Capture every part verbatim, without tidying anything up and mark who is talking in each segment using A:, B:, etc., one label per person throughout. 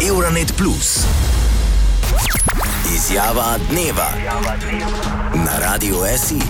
A: Euranet Plus. Izjava dneva na Radiu S I.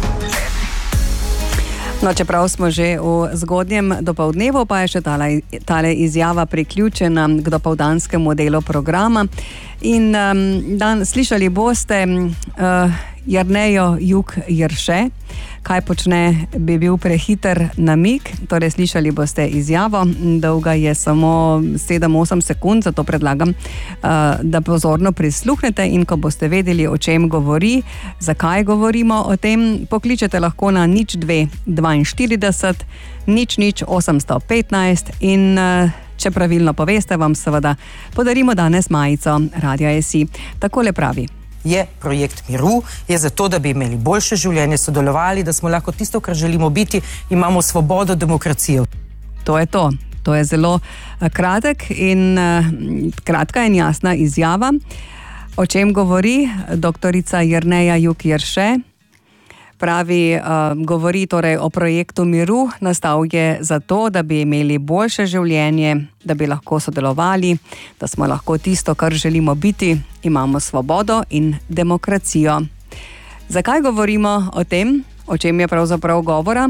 B: No, čeprav smo že v zgodnjem dopoldnevu, pa je še tale, tale izjava priključena k dopoldanskemu delu programa. In um, dan slišali boste uh, Jernejo Juk Jerše, kaj počne, bi bil prehiter namig. Torej, slišali boste izjavo, dolga je samo sedem osem sekund, zato predlagam, uh, da pozorno prisluhnete in ko boste vedeli, o čem govori, zakaj govorimo o tem, pokličete lahko na nič dve dvainštirideset nič nič osemsto petnajst in uh, če pravilno poveste, vam seveda podarimo danes majico Radia S I. Takole pravi.
C: Je projekt miru, je zato, da bi imeli boljše življenje, sodelovali, da smo lahko tisto, kar želimo biti, imamo svobodo, demokracijo.
B: To je to. To je zelo kratek in kratka in jasna izjava. O čem govori doktorica Jerneja Juk Jerše? Pravi, govori torej o projektu miru, nastal je zato, da bi imeli boljše življenje, da bi lahko sodelovali, da smo lahko tisto, kar želimo biti, imamo svobodo in demokracijo. Zakaj govorimo o tem, o čem je pravzaprav govora,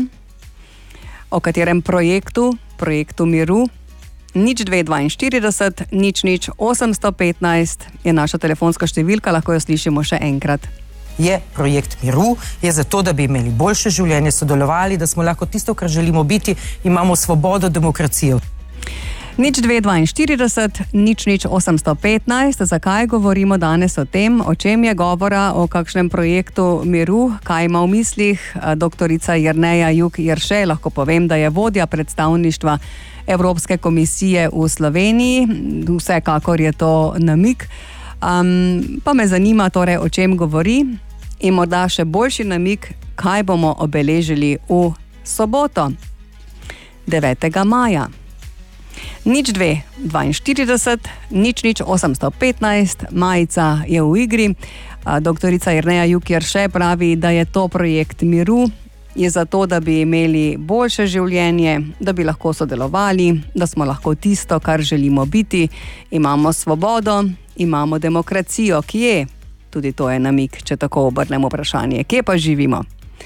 B: o katerem projektu, projektu miru? nič dve dvainštirideset nič nič osemsto petnajst je naša telefonska številka, lahko jo slišimo še enkrat.
C: Je projekt miru, je zato, da bi imeli boljše življenje, sodelovali, da smo lahko tisto, kar želimo biti, imamo svobodo, demokracijo.
B: nič dve dvainštirideset nič nič osemsto petnajst. Zakaj govorimo danes o tem, o čem je govora, o kakšnem projektu miru, kaj ima v mislih doktorica Jerneja Juk Jerše? Lahko povem, da je vodja predstavništva Evropske komisije v Sloveniji, vsekakor je to namig. Um, pa me zanima torej, o čem govori in morda še boljši namig, kaj bomo obeležili v soboto, devetega maja. nič dve dvainštirideset nič nič osemsto petnajst, majica je v igri. Doktorica Jerneja Juk Jerše pravi, da je to projekt miru, je zato, da bi imeli boljše življenje, da bi lahko sodelovali, da smo lahko tisto, kar želimo biti, imamo svobodo, imamo demokracijo. Kje? Tudi to je namig, če tako obrnemo vprašanje. Kje pa živimo?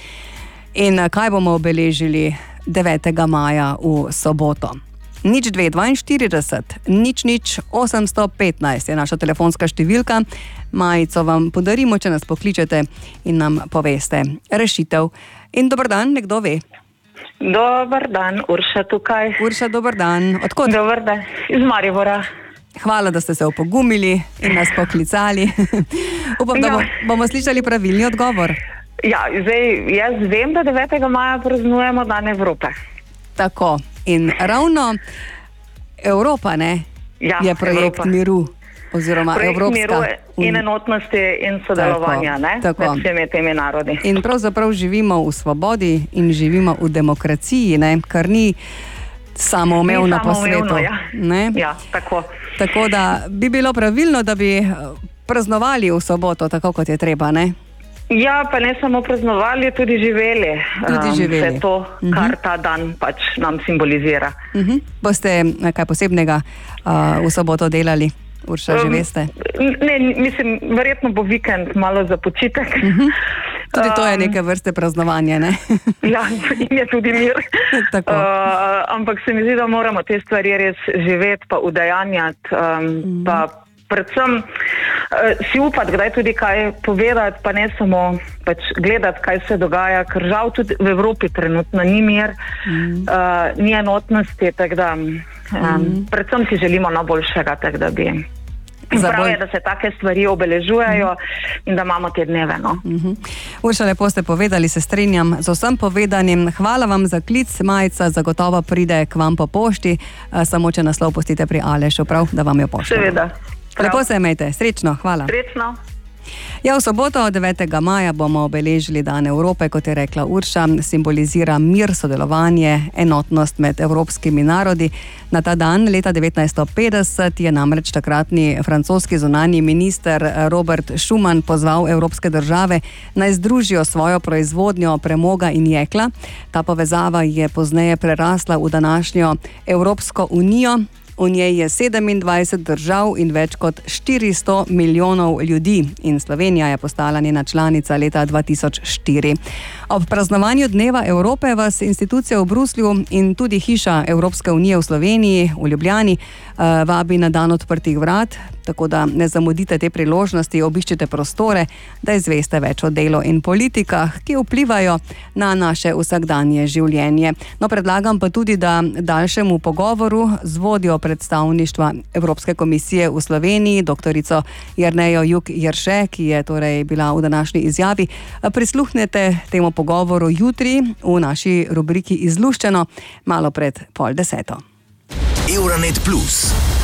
B: In kaj bomo obeležili devetega maja v soboto? nič dve dvainštirideset nič nič osemsto petnajst je naša telefonska številka. Majico vam podarimo, če nas pokličete in nam poveste rešitev. In dober dan, nekdo ve?
D: Dober dan, Urša tukaj.
B: Urša, dober dan. Odkot?
D: Dober dan, iz Maribora.
B: Hvala, da ste se opogumili in nas poklicali. Upam, da bo, bomo slišali pravilni odgovor.
D: Ja, zdaj, jaz vem, da devetega maja praznujemo Dan Evrope.
B: Tako. In ravno Evropa, ne,
D: ja,
B: je projekt Evropa. Miru, oziroma
D: projekt
B: Evropska
D: miru in enotnosti in sodelovanja,
B: tako,
D: ne,
B: tako.
D: med vsemi temi narodi.
B: In pravzaprav živimo v svobodi in živimo v demokraciji, ne, kar ni samoumevno po svetu.
D: Ja. Ja, tako.
B: Tako da bi bilo pravilno, da bi praznovali v soboto, tako kot je treba, ne?
D: Ja, pa ne samo praznovali, tudi živeli.
B: Tudi živeli.
D: Vse to, kar ta dan pač nam simbolizira.
B: Uh-huh. Boste kaj posebnega uh, v soboto delali? Urša, že veste?
D: Um, ne, mislim, verjetno bo vikend malo za počitek.
B: Uh-huh. Tudi to je neke vrste praznovanje, ne?
D: Ja, in je tudi mir.
B: Tako.
D: Uh, ampak se mi zdi, da moramo te stvari res živeti, pa udejanjati, um, uh-huh. pa predvsem uh, si upati, kdaj tudi kaj povedati, pa ne samo pač gledati, kaj se dogaja, ker žal tudi v Evropi trenutno ni mir, mm. uh, ni enotnosti, tako da um, mm. predvsem si želimo najboljšega, tako da bi... Prav je, da se take stvari obeležujejo mm. in da imamo te dneve. No.
B: Mm-hmm. Urša, lepo ste povedali, se strinjam z vsem povedanim. Hvala vam za klic, majica zagotovo pride k vam po pošti, uh, samo če naslov pustite pri Alešu, prav, da vam jo pošljemo.
D: Seveda.
B: Lepo se imejte, srečno, hvala.
D: Srečno.
B: Ja, v soboto devetega maja bomo obeležili Dan Evrope, kot je rekla Urša, simbolizira mir, sodelovanje, enotnost med evropskimi narodi. Na ta dan leta devetnajststo petdeset je namreč takratni francoski zunanji minister Robert Schuman pozval evropske države naj združijo svojo proizvodnjo premoga in jekla. Ta povezava je pozneje prerasla v današnjo Evropsko unijo. V njej je sedemindvajset držav in več kot štiristo milijonov ljudi in Slovenija je postala njena članica leta dva tisoč štiri. Ob praznovanju Dneva Evrope vas institucija v Bruslju in tudi hiša Evropske unije v Sloveniji, v Ljubljani, vabi na dan odprtih vrat, tako da ne zamudite te priložnosti, obiščite prostore, da izveste več o delu in politikah, ki vplivajo na naše vsakdanje življenje. No, predlagam pa tudi, da daljšemu pogovoru z vodjo predstavništva Evropske komisije v Sloveniji, doktorico Jernejo Juk Jerše, ki je torej bila v današnji izjavi, prisluhnete temu pogovoru jutri v naši rubriki Izluščeno, malo pred pol deseto.
A: Euranet Plus.